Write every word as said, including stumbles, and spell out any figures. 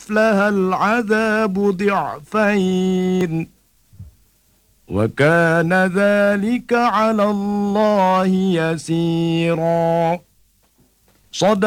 مثلها العذاب ضعفين وكان ذلك على الله يسيرا. صدق